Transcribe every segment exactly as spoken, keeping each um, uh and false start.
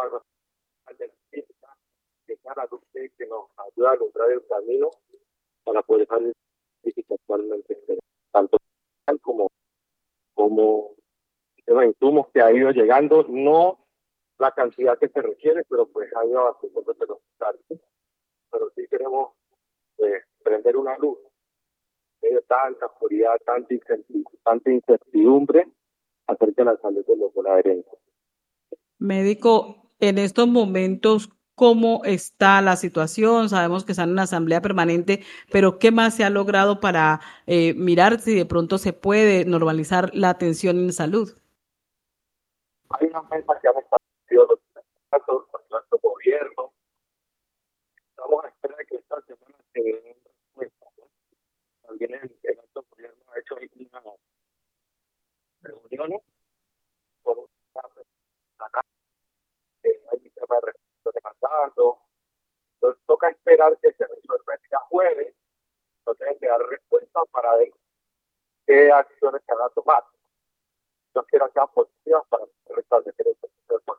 que sea la luz que nos ayuda a alumbrar el camino para poder salir actualmente, tanto como, como los insumos que ha ido llegando, no la cantidad que se requiere, pero pues ha ido a su punto de hospital. Pero sí queremos pues, prender una luz de tanta oscuridad, tanta incertidumbre, tanta incertidumbre acerca de la salud de los bonaerenses. Médico, en estos momentos, ¿cómo está la situación? Sabemos que están en una asamblea permanente, pero ¿qué más se ha logrado para eh, mirar si de pronto se puede normalizar la atención en salud? Hay una mesa que han establecido los sindicatos con nuestro gobierno. Estamos a espera de que esta semana se den respuestas. También el, el alto gobierno ha hecho una reunión con una persona que hay un tema de recursos demandando. Entonces toca esperar que se resuelva el día jueves. Nos deben de dar respuesta para ver qué acciones se van a tomar. Yo quiero que sean positivas para restablecer el proceso.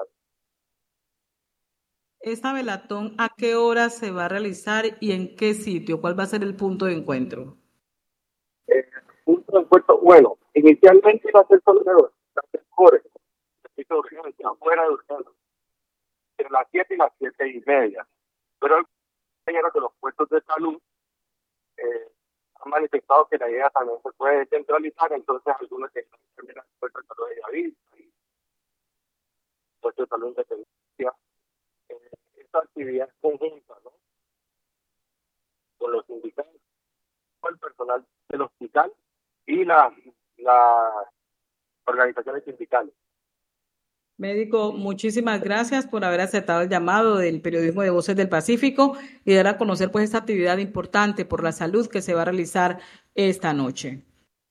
¿Esta velatón a qué hora se va a realizar y en qué sitio? ¿Cuál va a ser el punto de encuentro? Eh, punto de encuentro, bueno, inicialmente iba a ser solo de mejores, necesito urgencia, fuera de urgencia, entre las siete y las siete y media. Pero el compañero de los puestos de salud eh, han manifestado que la idea también se puede descentralizar, entonces algunos que están en el puesto de salud de Avista y puesto de salud de Independencia, eh, esta actividad es conjunta, ¿no? Con los sindicatos, con el personal del hospital y las la organizaciones sindicales. Médico, muchísimas gracias por haber aceptado el llamado del periodismo de Voces del Pacífico y dar a conocer pues esta actividad importante por la salud que se va a realizar esta noche.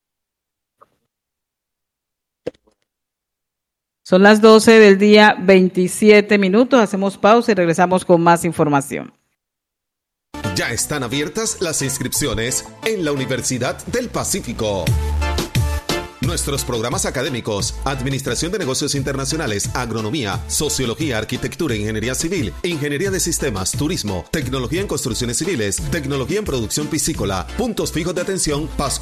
Son las doce del día, veintisiete minutos. Hacemos pausa y regresamos con más información. Ya están abiertas las inscripciones en la Universidad del Pacífico. Nuestros programas académicos: Administración de Negocios Internacionales, Agronomía, Sociología, Arquitectura, Ingeniería Civil, Ingeniería de Sistemas, Turismo, Tecnología en Construcciones Civiles, Tecnología en Producción Piscícola, Puntos Fijos de Atención, Pascual.